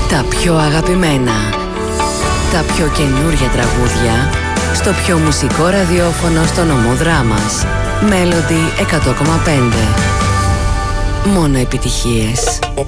Τα πιο αγαπημένα, τα πιο καινούρια τραγούδια στο πιο μουσικό ραδιόφωνο στο νομό Δράμας. Melody 100,5. Μόνο επιτυχίες.